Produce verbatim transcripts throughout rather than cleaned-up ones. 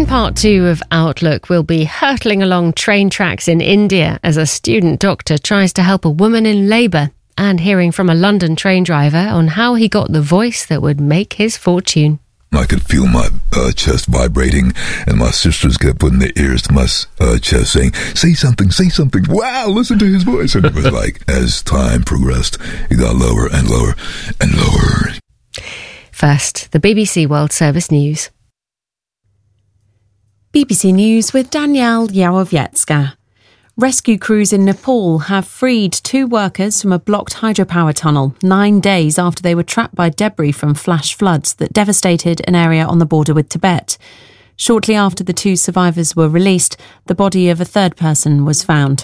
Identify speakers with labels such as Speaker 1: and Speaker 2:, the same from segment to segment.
Speaker 1: In part two of Outlook, we'll be hurtling along train tracks in India as a student doctor tries to help a woman in labour, and hearing from a London train driver on how he got the voice that would make his fortune.
Speaker 2: I could feel my uh, chest vibrating, and my sisters kept putting their ears to my uh, chest saying, say something, say something. Wow, listen to his voice. And it was like, as time progressed, it got lower and lower and lower.
Speaker 1: First, the B B C World Service News.
Speaker 3: B B C News with Danielle Yawowiecka. Rescue crews in Nepal have freed two workers from a blocked hydropower tunnel nine days after they were trapped by debris from flash floods that devastated an area on the border with Tibet. Shortly after the two survivors were released, the body of a third person was found.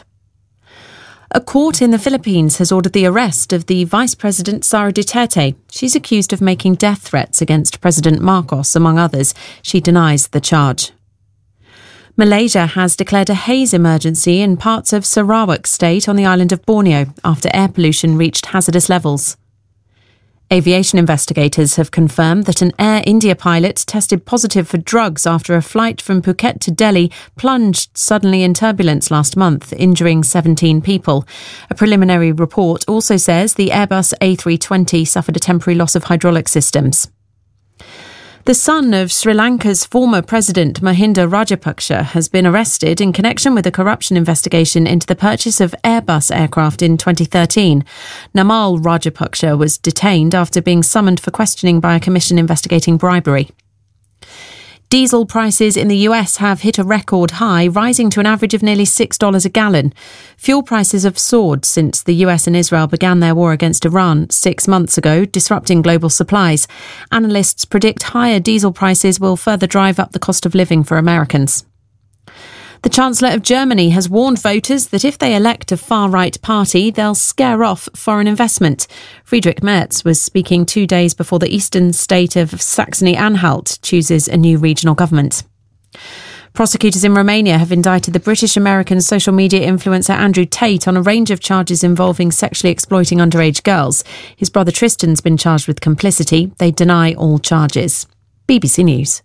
Speaker 3: A court in the Philippines has ordered the arrest of the Vice President Sara Duterte. She's accused of making death threats against President Marcos, among others. She denies the charge. Malaysia has declared a haze emergency in parts of Sarawak state on the island of Borneo after air pollution reached hazardous levels. Aviation investigators have confirmed that an Air India pilot tested positive for drugs after a flight from Phuket to Delhi plunged suddenly in turbulence last month, injuring seventeen people. A preliminary report also says the Airbus A three twenty suffered a temporary loss of hydraulic systems. The son of Sri Lanka's former president Mahinda Rajapaksa has been arrested in connection with a corruption investigation into the purchase of Airbus aircraft in twenty thirteen. Namal Rajapaksa was detained after being summoned for questioning by a commission investigating bribery. Diesel prices in the U S have hit a record high, rising to an average of nearly six dollars a gallon. Fuel prices have soared since the U S and Israel began their war against Iran six months ago, disrupting global supplies. Analysts predict higher diesel prices will further drive up the cost of living for Americans. The Chancellor of Germany has warned voters that if they elect a far-right party, they'll scare off foreign investment. Friedrich Merz was speaking two days before the eastern state of Saxony-Anhalt chooses a new regional government. Prosecutors in Romania have indicted the British-American social media influencer Andrew Tate on a range of charges involving sexually exploiting underage girls. His brother Tristan's been charged with complicity. They deny all charges. B B C News.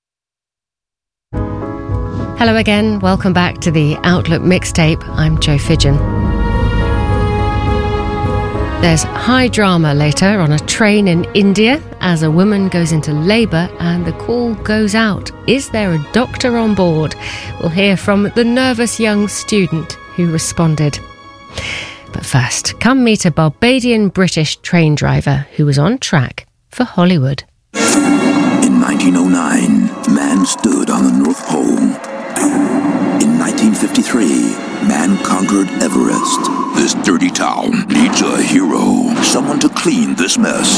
Speaker 1: Hello again, welcome back to the Outlook Mixtape. I'm Jo Fidgen. There's high drama later on a train in India as a woman goes into labour and the call goes out. Is there a doctor on board? We'll hear from the nervous young student who responded. But first, come meet a Barbadian-British train driver who was on track for Hollywood.
Speaker 4: In nineteen oh nine, man stood on the North Pole. In nineteen fifty-three, man conquered Everest. This dirty town needs a hero, someone to clean this mess.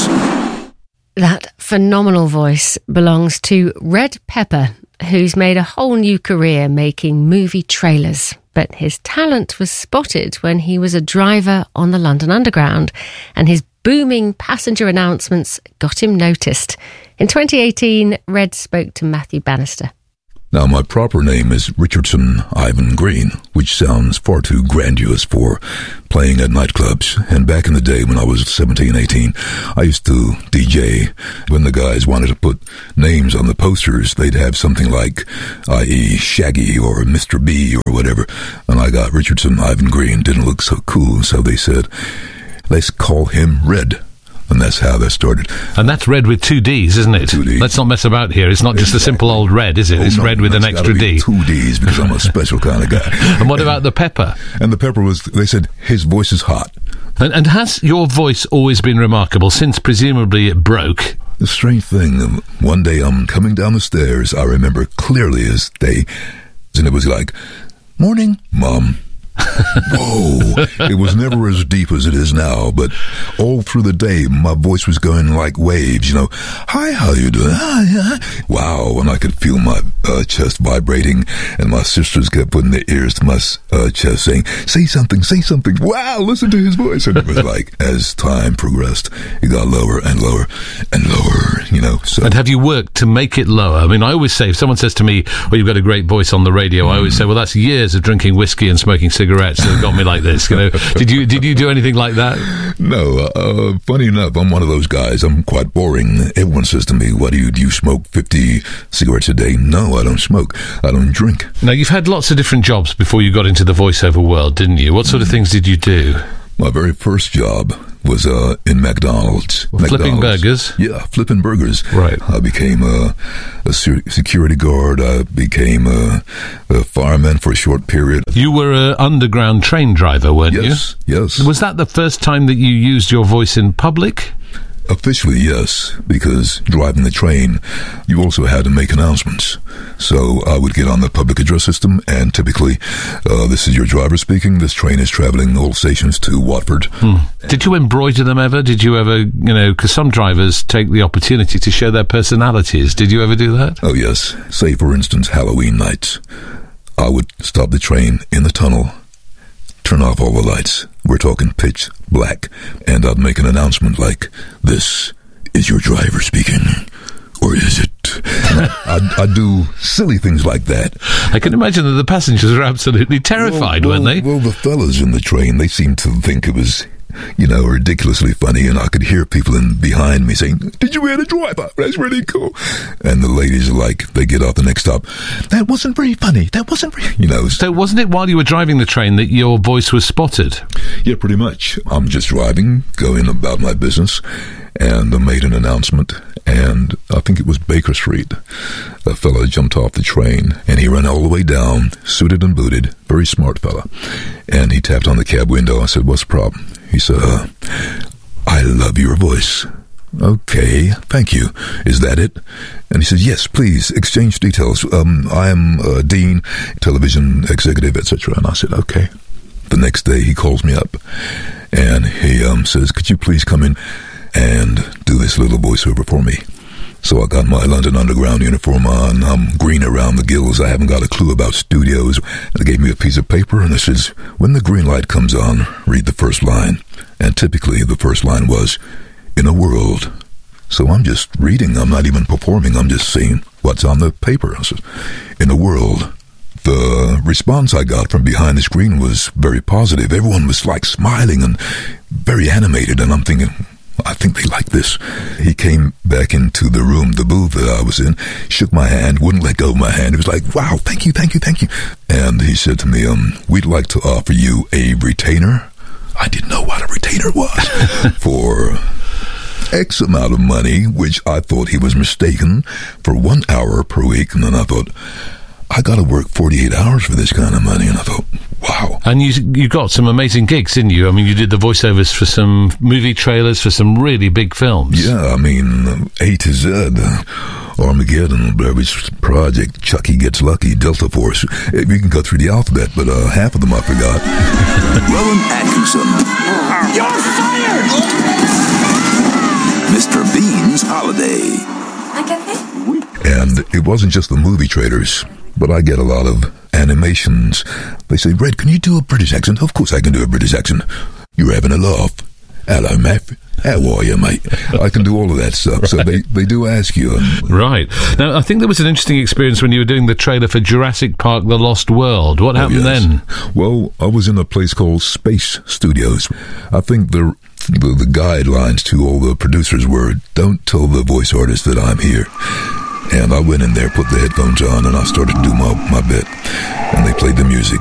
Speaker 1: That phenomenal voice belongs to Red Pepper, who's made a whole new career making movie trailers. But his talent was spotted when he was a driver on the London Underground, and his booming passenger announcements got him noticed. In twenty eighteen, Red spoke to Matthew Bannister.
Speaker 2: Now, my proper name is Richardson Ivan Green, which sounds far too grandiose for playing at nightclubs. And back in the day when I was seventeen, eighteen, I used to D J. When the guys wanted to put names on the posters, they'd have something like, that is. Shaggy or Mister B or whatever. And I got Richardson Ivan Green. Didn't look so cool, so they said, let's call him Red. And that's how that started.
Speaker 5: And that's Red with two D's, isn't it?
Speaker 2: Two D's.
Speaker 5: Let's not mess about here. It's not exactly. Just a simple old Red, is it?
Speaker 2: Oh,
Speaker 5: it's
Speaker 2: no,
Speaker 5: Red with
Speaker 2: no,
Speaker 5: an extra D.
Speaker 2: Two D's, because I'm a special kind of guy.
Speaker 5: And what about the Pepper?
Speaker 2: And the Pepper was, they said, his voice is hot.
Speaker 5: And, and has your voice always been remarkable, since presumably it broke?
Speaker 2: The strange thing, um, one day I'm coming down the stairs, I remember clearly as day, and it was like, morning, Mom. Whoa, it was never as deep as it is now, but all through the day my voice was going like waves, you know. Hi, how you doing? Hi, hi. Wow, and I could feel my uh, chest vibrating, and my sisters kept putting their ears to my uh, chest saying, say something, say something. Wow, listen to his voice. And it was like, as time progressed, it got lower and lower and lower, you know. So.
Speaker 5: And have you worked to make it lower? I mean, I always say, if someone says to me, well, you've got a great voice on the radio, mm. I always say, well, that's years of drinking whiskey and smoking cigarettes cigarettes that got me like this. You know, did you did you do anything like that?
Speaker 2: No, uh, funny enough, I'm one of those guys. I'm quite boring. Everyone says to me, "What do you do? You smoke fifty cigarettes a day?" No, I don't smoke. I don't drink.
Speaker 5: Now, you've had lots of different jobs before you got into the voiceover world, didn't you? What sort of things did you do?
Speaker 2: My very first job was uh, in McDonald's.
Speaker 5: Well, flipping
Speaker 2: McDonald's.
Speaker 5: burgers?
Speaker 2: Yeah, flipping burgers.
Speaker 5: Right.
Speaker 2: I became a, a security guard. I became a, a fireman for a short period.
Speaker 5: You were an underground train driver, weren't
Speaker 2: yes,
Speaker 5: you?
Speaker 2: Yes,
Speaker 5: Was that the first time that you used your voice in public?
Speaker 2: Officially, yes, because driving the train, you also had to make announcements. So I would get on the public address system, and typically, uh, this is your driver speaking, this train is traveling all stations to Watford.
Speaker 5: Hmm. Did you embroider them ever? Did you ever, you know, because some drivers take the opportunity to show their personalities. Did you ever do that?
Speaker 2: Oh, yes. Say, for instance, Halloween nights. I would stop the train in the tunnel, turn off all the lights. We're talking pitch black. And I'd make an announcement like, "This is your driver speaking." Or is it? I'd, I'd do silly things like that.
Speaker 5: I can imagine that the passengers were absolutely terrified,
Speaker 2: well, well,
Speaker 5: weren't they?
Speaker 2: Well, the fellas in the train, they seemed to think it was, you know, ridiculously funny, and I could hear people in behind me saying, "Did you hear the driver? That's really cool." And the ladies are like, they get off the next stop, "That wasn't very funny. That wasn't very," you know.
Speaker 5: So wasn't it while you were driving the train that your voice was spotted?
Speaker 2: Yeah, pretty much. I'm just driving, going about my business, and I made an announcement, and I think it was Baker Street. A fella jumped off the train, and he ran all the way down, suited and booted, very smart fella. And he tapped on the cab window. I said, "What's the problem?" He said, uh, "I love your voice." "Okay, thank you. Is that it?" And he said, "Yes, please, exchange details. Um, I am uh, Dean, television executive, et cetera" And I said, "Okay." The next day, he calls me up, and he um, says, "Could you please come in and do this little voiceover for me?" So I got my London Underground uniform on. I'm green around the gills. I haven't got a clue about studios. And they gave me a piece of paper, and it says, "When the green light comes on, read the first line." And typically the first line was, "In a world." So I'm just reading. I'm not even performing. I'm just saying what's on the paper. I said, "In a world." The response I got from behind the screen was very positive. Everyone was like smiling and very animated, and I'm thinking, I think they like this. He came back into the room, the booth that I was in, shook my hand, wouldn't let go of my hand. He was like, "Wow, thank you, thank you, thank you." And he said to me, um, "We'd like to offer you a retainer." I didn't know what a retainer was. For X amount of money, which I thought he was mistaken, for one hour per week. And then I thought, I got to work forty-eight hours for this kind of money. And I thought, wow.
Speaker 5: And you you got some amazing gigs, didn't you? I mean, you did the voiceovers for some movie trailers for some really big films.
Speaker 2: Yeah, I mean, A to Z, Armageddon, Beverage Project, Chucky Gets Lucky, Delta Force. You can go through the alphabet, but uh, half of them I forgot.
Speaker 4: Rowan Atkinson.
Speaker 6: You're fired!
Speaker 4: Mister Bean's Holiday.
Speaker 2: And it wasn't just the movie trailers, but I get a lot of animations. They say, "Red, can you do a British accent?" Of course I can do a British accent. "You're having a laugh. Hello, Matt. How are you, mate?" I can do all of that stuff. So they, they do ask you.
Speaker 5: Right. Now, I think there was an interesting experience when you were doing the trailer for Jurassic Park: The Lost World. What happened
Speaker 2: oh, yes.
Speaker 5: then?
Speaker 2: Well, I was in a place called Space Studios. I think the, the the guidelines to all the producers were, don't tell the voice artist that I'm here. And I went in there, put the headphones on, and I started to do my, my bit. And they played the music.